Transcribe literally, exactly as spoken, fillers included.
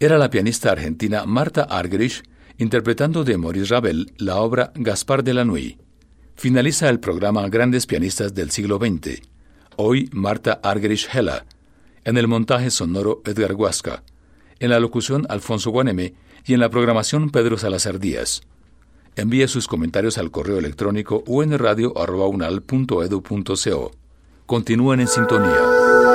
Era la pianista argentina Marta Argerich interpretando de Maurice Ravel la obra Gaspar de la Nuit. Finaliza el programa Grandes Pianistas del siglo veinte. Hoy Marta Argerich Heller. En el montaje sonoro Edgar Huasca. En la locución Alfonso Guaneme y en la programación Pedro Salazar Díaz. Envíe sus comentarios al correo electrónico unradio arroba unal punto edu punto co. Continúen en sintonía.